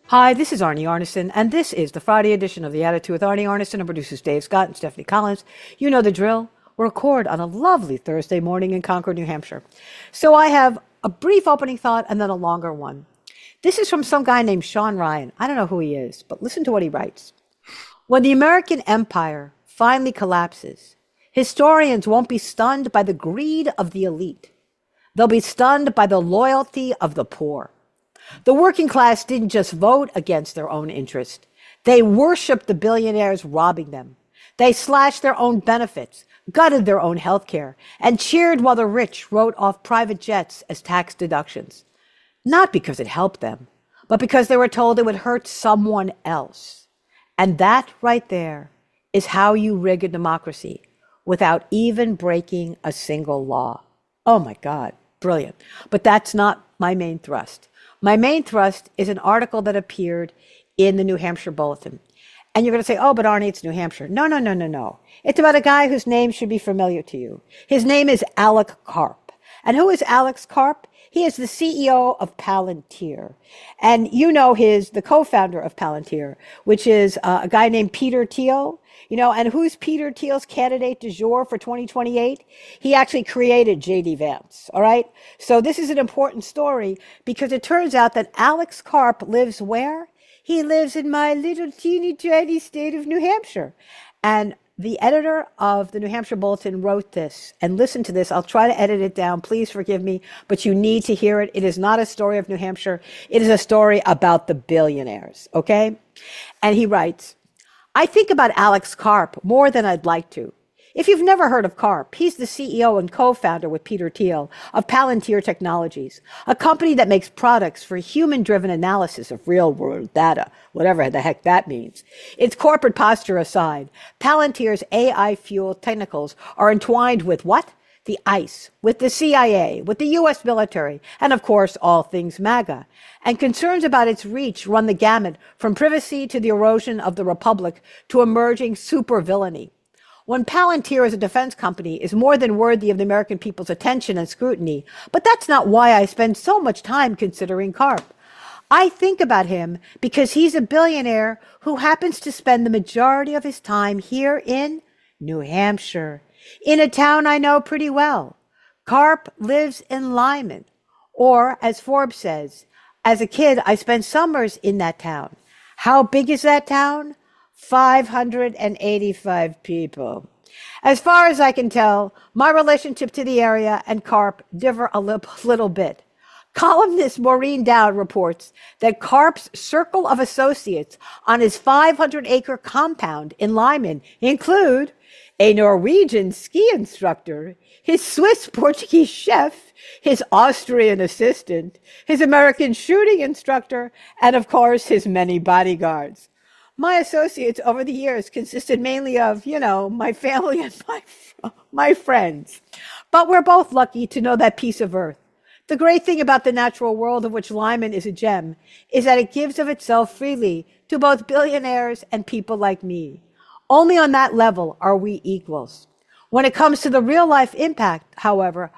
Hi, this is Arnie Arnesen, and this is the Friday edition of The Attitude with Arnie Arnesen and producers Dave Scott and Stephanie Collins. You know the drill. We record on a lovely Thursday morning in Concord, New Hampshire. So I have a brief opening thought and then a longer one. This is from some guy named Sean Ryan. I don't know who he is, but listen to what he writes. When the American empire finally collapses, historians won't be stunned by the greed of the elite. They'll be stunned by the loyalty of the poor. The working class didn't just vote against their own interest. They worshiped the billionaires robbing them. They slashed their own benefits, gutted their own health care, and cheered while the rich wrote off private jets as tax deductions. Not because it helped them, but because they were told it would hurt someone else. And that right there is how you rig a democracy without even breaking a single law. Oh my God, brilliant. But that's not my main thrust. My main thrust is an article that appeared in the New Hampshire Bulletin. And you're going to say, oh, but Arnie, it's New Hampshire. No. It's about a guy whose name should be familiar to you. His name is Alec Karp. And who is Alex Karp? He is the CEO of Palantir. And you know the co-founder of Palantir, which is a guy named Peter Thiel. And who's Peter Thiel's candidate du jour for 2028? He actually created JD Vance, all right? So this is an important story because it turns out that Alex Karp lives where? He lives in my little teeny tiny state of New Hampshire. And the editor of the New Hampshire Bulletin wrote this, and listen to this. I'll try to edit it down. Please forgive me, but you need to hear it. It is not a story of New Hampshire. It is a story about the billionaires, okay? And he writes, I think about Alex Karp more than I'd like to. If you've never heard of Karp, he's the CEO and co-founder with Peter Thiel of Palantir Technologies, a company that makes products for human-driven analysis of real-world data, whatever the heck that means. Its corporate posture aside, Palantir's AI-fueled technicals are entwined with what? The ICE, with the CIA, with the U.S. military, and of course, all things MAGA. And concerns about its reach run the gamut from privacy to the erosion of the republic to emerging supervillainy. When Palantir as a defense company is more than worthy of the American people's attention and scrutiny, but that's not why I spend so much time considering Karp. I think about him because he's a billionaire who happens to spend the majority of his time here in New Hampshire, in a town I know pretty well. Karp lives in Lyman, or as Forbes says, as a kid, I spent summers in that town. How big is that town? 585 people. As far as I can tell, my relationship to the area and Karp differ a little bit. Columnist Maureen Dowd reports that Karp's circle of associates on his 500-acre compound in Lyman include a Norwegian ski instructor, his Swiss-Portuguese chef, his Austrian assistant, his American shooting instructor, and of course, his many bodyguards. My associates over the years consisted mainly of, my family and my friends. But we're both lucky to know that piece of earth. The great thing about the natural world of which Lyman is a gem is that it gives of itself freely to both billionaires and people like me. Only on that level are we equals. When it comes to the real life impact, however,